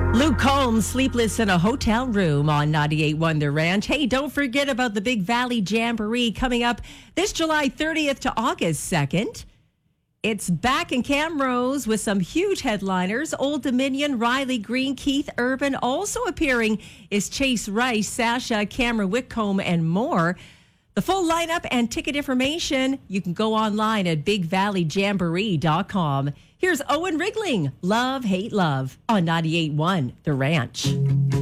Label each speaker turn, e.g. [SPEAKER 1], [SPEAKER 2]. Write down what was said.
[SPEAKER 1] Luke Combs, sleepless in a hotel room on 98.1 The Ranch. Hey, don't forget about the Big Valley Jamboree coming up this July 30th to August 2nd. It's back in Camrose with some huge headliners. Old Dominion, Riley Green, Keith Urban. Also appearing is Chase Rice, Sasha, Cameron Whitcomb, and more. The full lineup and ticket information, you can go online at bigvalleyjamboree.com. Here's Owen Rigling, Love, Hate, Love on 98.1 The Ranch.